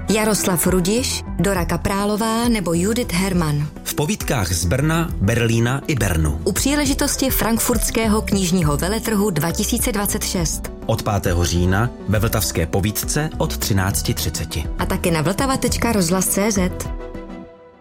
Jaroslav Rudiš, Dora Kaprálová nebo Judith Hermann. V povídkách z Brna, Berlína i Bernu. U příležitosti Frankfurtského knižního veletrhu 2026. Od 5. října ve Vltavské povídce od 13:30. A taky na vltava.rozhlas.cz.